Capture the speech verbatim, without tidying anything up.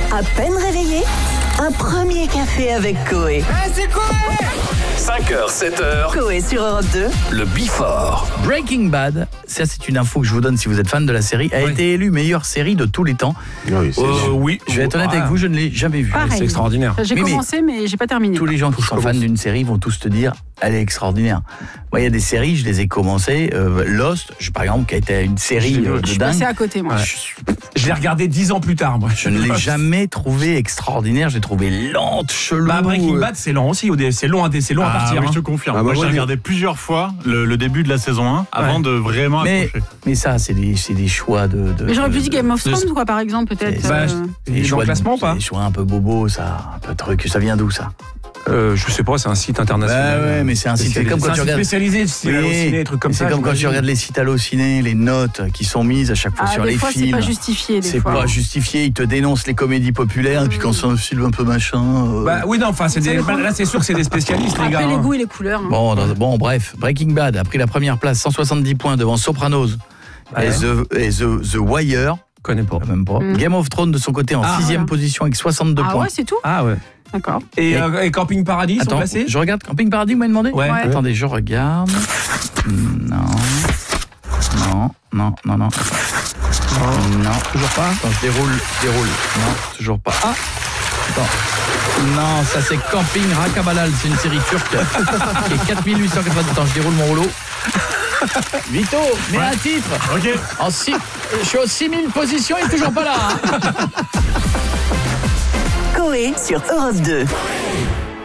À peine réveillé, un premier café avec Coé. Ah, c'est Coé! cinq heures, sept heures. Coé sur Europe deux. Le Before. Breaking Bad, ça c'est une info que je vous donne si vous êtes fan de la série, a Oui. été élue meilleure série de tous les temps. Oui, c'est Euh, sûr. oui, je vais être honnête Ah. avec vous, je ne l'ai jamais vue. Pareil. C'est extraordinaire. J'ai Oui, mais- commencé, mais, j'ai pas terminé. Tous les gens qui sont fans d'une série vont tous te dire elle est extraordinaire. Moi, il y a des séries, je les ai commencées. Euh, Lost, je, par exemple, qui a été une série Je l'ai vu, euh, je de Je suis dingue. passée à côté, moi. Ouais. Je l'ai regardé dix ans plus tard, moi. Je ne l'ai jamais trouvé extraordinaire. Je l'ai trouvé lente, chelou. Bah, Breaking euh, Bad, c'est lent aussi. au dé- C'est long à, dé- c'est long à Ah partir. oui, hein. je te confirme. Ah, Moi, bah, j'ai ouais. regardé plusieurs fois le, le début de la saison un avant Ouais. de vraiment Mais, accrocher. mais ça, c'est des, c'est des choix de. de Mais j'aurais pu de- dire Game of de- Thrones, quoi, par exemple, peut-être. C'est- Bah, euh, Il des est dans choix le de- classement ou pas Des choix un peu bobo, ça, un peu truc. Ça vient d'où ça? Euh, Je sais pas, c'est un site international. Bah ouais, mais c'est un site. C'est comme quand un tu site regardes. spécialisé, c'est Oui, ciné, des trucs comme c'est ça. comme quand tu j'imagine. regardes les sites Allociné, les notes qui sont mises à chaque fois Ah, sur des les fois, c'est films. pas justifié, des C'est fois. pas justifié, ils te dénoncent les comédies populaires, et puis quand c'est un film un peu machin. euh, Bah oui, non, enfin, c'est Ça des... dépend. là, c'est sûr que c'est des spécialistes, les gars. Après, les hein. goûts et les couleurs. hein. Bon, dans- bon, bref, Breaking Bad a pris la première place, cent soixante-dix points devant Sopranos Ouais. et, The, et The, The Wire, Je connais pas. même pas. Mm. Game of Thrones de son côté en Ah, sixième voilà. position avec soixante-deux Ah points. ouais, c'est tout. Ah ouais. D'accord. Et, Et- euh, et Camping Paradis, ils sont Attends, placés je regarde Camping Paradis, vous m'avez demandé. Ouais. Ouais. Attendez, je regarde. Non. Non, non, non, non. Non, toujours pas. Attends, je déroule, je déroule. Non, toujours pas. Ah. Attends. Non, ça c'est Camping Rakabalal, c'est une série turque qui est quatre mille huit cent quatre-vingt-dix. Attends, je déroule mon rouleau. Vito, mets un titre. Ok. En six, je suis aux six mille positions, il est toujours pas là. hein. Coé sur Europe deux.